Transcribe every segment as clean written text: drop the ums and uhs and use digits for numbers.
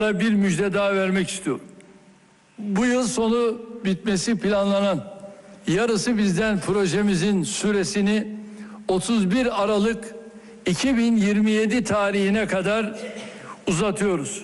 bir müjde daha vermek istiyorum. Bu yıl sonu bitmesi planlanan Yarısı Bizden projemizin süresini 31 Aralık 2027 tarihine kadar uzatıyoruz.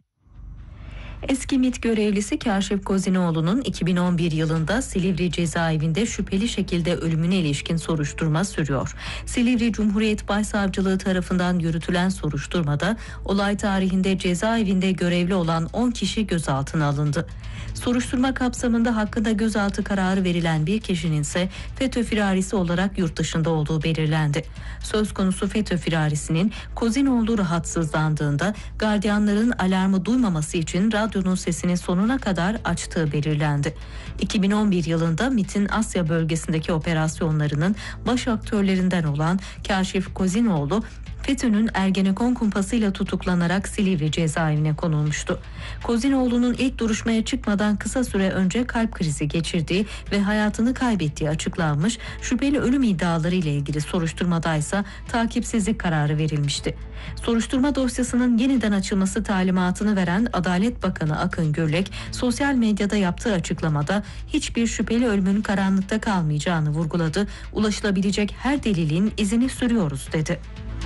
Eski MİT görevlisi Kaşif Kozinoğlu'nun 2011 yılında Silivri cezaevinde şüpheli şekilde ölümüne ilişkin soruşturma sürüyor. Silivri Cumhuriyet Başsavcılığı tarafından yürütülen soruşturmada olay tarihinde cezaevinde görevli olan 10 kişi gözaltına alındı. Soruşturma kapsamında hakkında gözaltı kararı verilen bir kişinin ise FETÖ firarisi olarak yurt dışında olduğu belirlendi. Söz konusu FETÖ firarisinin Kozinoğlu rahatsızlandığında gardiyanların alarmı duymaması için radyonun sesini sonuna kadar açtığı belirlendi. 2011 yılında MİT'in Asya bölgesindeki operasyonlarının baş aktörlerinden olan Kaşif Kozinoğlu, FETÖ'nün Ergenekon kumpasıyla tutuklanarak Silivri cezaevine konulmuştu. Kozinoğlu'nun ilk duruşmaya çıkmadan kısa süre önce kalp krizi geçirdiği ve hayatını kaybettiği açıklanmış, şüpheli ölüm iddiaları ile ilgili soruşturmada ise takipsizlik kararı verilmişti. Soruşturma dosyasının yeniden açılması talimatını veren Adalet Bakanı Akın Gürlek, sosyal medyada yaptığı açıklamada hiçbir şüpheli ölümün karanlıkta kalmayacağını vurguladı. Ulaşılabilecek her delilin izini sürüyoruz dedi.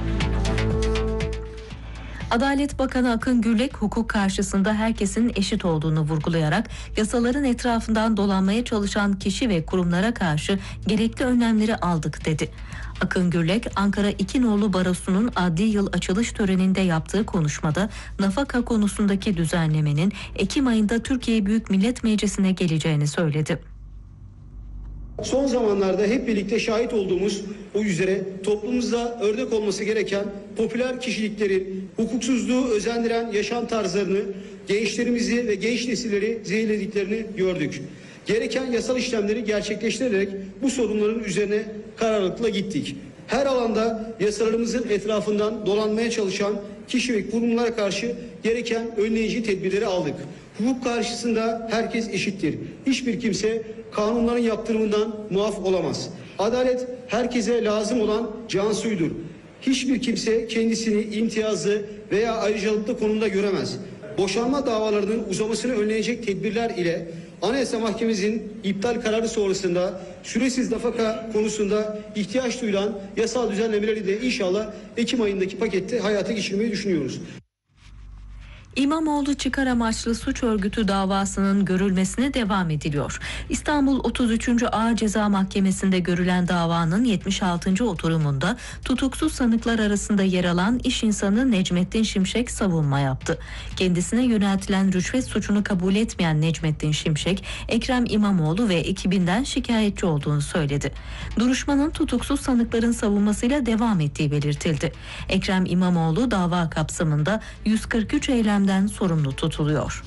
Adalet Bakanı Akın Gürlek, hukuk karşısında herkesin eşit olduğunu vurgulayarak yasaların etrafından dolanmaya çalışan kişi ve kurumlara karşı gerekli önlemleri aldık dedi. Akın Gürlek, Ankara 2 Nolu Barosu'nun adli yıl açılış töreninde yaptığı konuşmada nafaka konusundaki düzenlemenin Ekim ayında Türkiye Büyük Millet Meclisi'ne geleceğini söyledi. Son zamanlarda hep birlikte şahit olduğumuz o üzere toplumumuzda örnek olması gereken popüler kişiliklerin hukuksuzluğu özendiren yaşam tarzlarını, gençlerimizi ve genç nesilleri zehirlediklerini gördük. Gereken yasal işlemleri gerçekleştirerek bu sorunların üzerine kararlılıkla gittik. Her alanda yasalarımızın etrafından dolanmaya çalışan kişi ve kurumlara karşı gereken önleyici tedbirleri aldık. Hukuk karşısında herkes eşittir. Hiçbir kimse kanunların yaptırımından muaf olamaz. Adalet herkese lazım olan can suyudur. Hiçbir kimse kendisini imtiyazlı veya ayrıcalıklı konumda göremez. Boşanma davalarının uzamasını önleyecek tedbirler ile Anayasa Mahkememizin iptal kararı sonrasında süresiz nafaka konusunda ihtiyaç duyulan yasal düzenlemeleri de inşallah Ekim ayındaki pakette hayata geçirmeyi düşünüyoruz. İmamoğlu çıkar amaçlı suç örgütü davasının görülmesine devam ediliyor. İstanbul 33. Ağır Ceza Mahkemesi'nde görülen davanın 76. oturumunda tutuksuz sanıklar arasında yer alan iş insanı Necmettin Şimşek savunma yaptı. Kendisine yöneltilen rüşvet suçunu kabul etmeyen Necmettin Şimşek, Ekrem İmamoğlu ve ekibinden şikayetçi olduğunu söyledi. Duruşmanın tutuksuz sanıkların savunmasıyla devam ettiği belirtildi. Ekrem İmamoğlu dava kapsamında 143 eylemden sorumlu tutuluyor.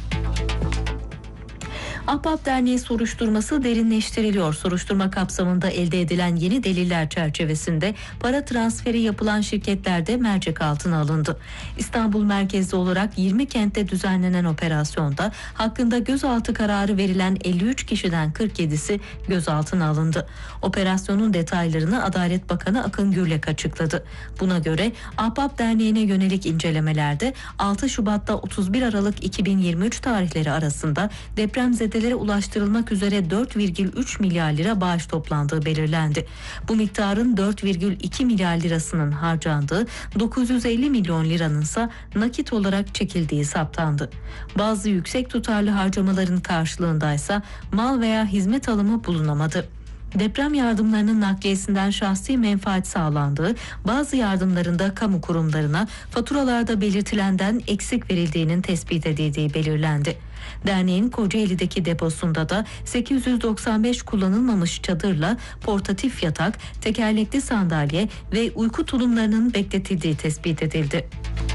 Ahbap Derneği soruşturması derinleştiriliyor. Soruşturma kapsamında elde edilen yeni deliller çerçevesinde para transferi yapılan şirketlerde mercek altına alındı. İstanbul merkezli olarak 20 kentte düzenlenen operasyonda hakkında gözaltı kararı verilen 53 kişiden 47'si gözaltına alındı. Operasyonun detaylarını Adalet Bakanı Akın Gürlek açıkladı. Buna göre Ahbap Derneği'ne yönelik incelemelerde 6 Şubat'ta 31 Aralık 2023 tarihleri arasında depremzedelere ulaştırılmak üzere 4,3 milyar lira bağış toplandığı belirlendi. Bu miktarın 4,2 milyar lirasının harcandığı, 950 milyon liranın ise nakit olarak çekildiği saptandı. Bazı yüksek tutarlı harcamaların karşılığındaysa mal veya hizmet alımı bulunamadı. Deprem yardımlarının nakliyesinden şahsi menfaat sağlandığı, bazı yardımlarında kamu kurumlarına faturalarda belirtilenden eksik verildiğinin tespit edildiği belirlendi. Derneğin Kocaeli'deki deposunda da 895 kullanılmamış çadırla portatif yatak, tekerlekli sandalye ve uyku tulumlarının bekletildiği tespit edildi.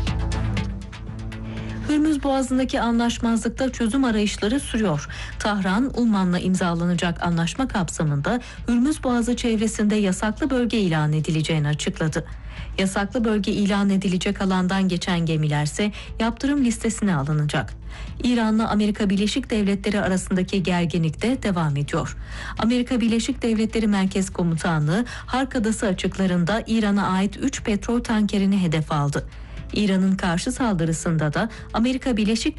Hürmüz Boğazı'ndaki anlaşmazlıkta çözüm arayışları sürüyor. Tahran, Umman'la imzalanacak anlaşma kapsamında Hürmüz Boğazı çevresinde yasaklı bölge ilan edileceğini açıkladı. Yasaklı bölge ilan edilecek alandan geçen gemilerse yaptırım listesine alınacak. İran'la Amerika Birleşik Devletleri arasındaki gerginlik de devam ediyor. Amerika Birleşik Devletleri Merkez Komutanlığı Hark Adası açıklarında İran'a ait 3 petrol tankerini hedef aldı. İran'ın karşı saldırısında da Amerika Birleşik